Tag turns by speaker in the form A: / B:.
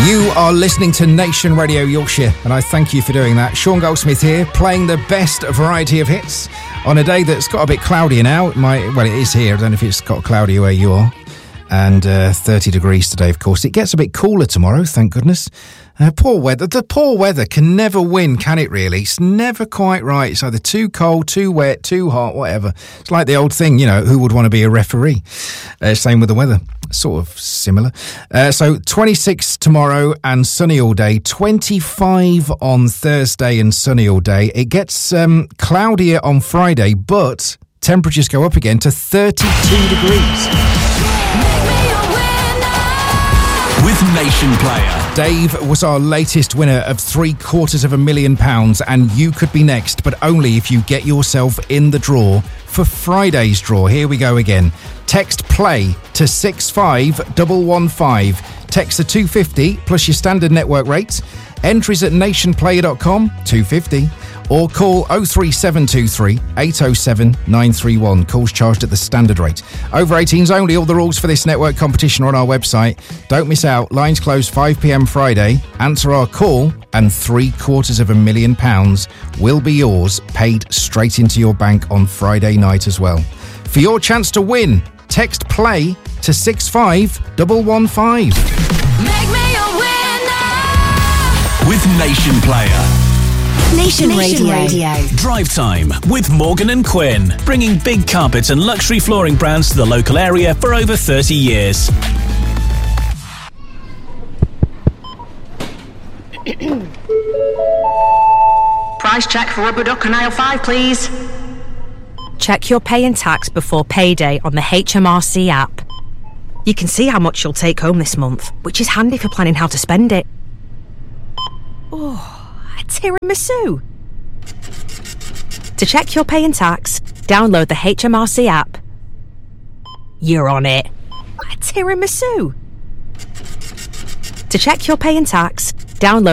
A: You are listening to Nation Radio Yorkshire, and I thank you for doing that. Sean Goldsmith here, playing the best variety of hits on a day that's got a bit cloudier now. It is here. I don't know if it's got cloudy where you are. And 30 degrees today, of course. It gets a bit cooler tomorrow, thank goodness. Poor weather. The poor weather can never win, can it really? It's never quite right. It's either too cold, too wet, too hot, whatever. It's like the old thing, who would want to be a referee? Same with the weather. Sort of similar. So 26 tomorrow and sunny all day. 25 on Thursday and sunny all day. It gets cloudier on Friday, but temperatures go up again to 32 degrees.
B: With Nation Player.
A: Dave was our latest winner of £750,000, and you could be next, but only if you get yourself in the draw for Friday's draw. Here we go again. Text PLAY to 65115. Text to 250 plus your standard network rates. Entries at nationplayer.com, 250. Or call 03723 807 931. Calls charged at the standard rate. Over 18s only. All the rules for this network competition are on our website. Don't miss out. Lines close 5 p.m. Friday. Answer our call and £750,000 will be yours, paid straight into your bank on Friday night as well. For your chance to win, text PLAY to 65115.
C: Make me a winner
B: with Nation Player.
C: Nation Radio.
B: Drive Time with Morgan and Quinn, bringing big carpet and luxury flooring brands to the local area for over 30 years.
D: Price check for rubber duck and aisle 5, please.
E: Check your pay and tax before payday on the HMRC app. You can see how much you'll take home this month, which is handy for planning how to spend it. Oh, a tiramisu. To check your pay and tax, download the HMRC app. You're on it. A tiramisu. To check your pay and tax, download